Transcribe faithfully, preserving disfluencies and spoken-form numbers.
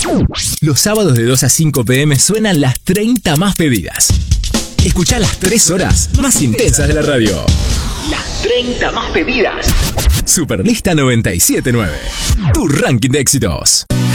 Los sábados de dos a cinco pm suenan las treinta más pedidas. Escuchá las tres horas más intensas de la radio. Las treinta más pedidas. Superlista noventa y siete punto nueve. Tu ranking de éxitos.